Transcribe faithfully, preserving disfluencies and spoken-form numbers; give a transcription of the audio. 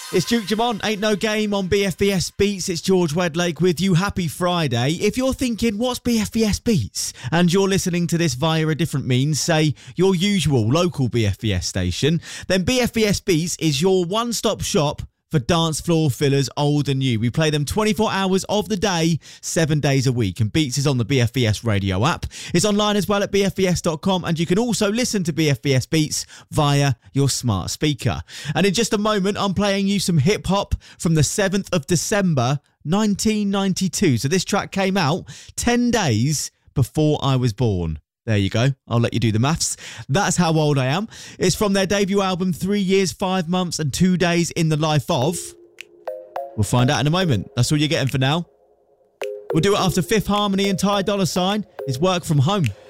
It's Duke Jamont, Ain't No Game on B F B S Beats. It's George Wedlake with you. Happy Friday. If you're thinking, what's B F B S Beats? And you're listening to this via a different means, say your usual local B F B S station, then B F B S Beats is your one-stop shop for dance floor fillers, old and new. We play them twenty-four hours of the day, seven days a week. And Beats is on the B F B S radio app. It's online as well at b f b s dot com. And you can also listen to B F B S Beats via your smart speaker. And in just a moment, I'm playing you some hip-hop from the seventh of December, nineteen ninety-two. So this track came out ten days before I was born. There you go. I'll let you do the maths. That's how old I am. It's from their debut album, Three Years, Five Months and Two Days in the Life of. We'll find out in a moment. That's all you're getting for now. We'll do it after Fifth Harmony and Ty Dolla Sign. It's Work From Home.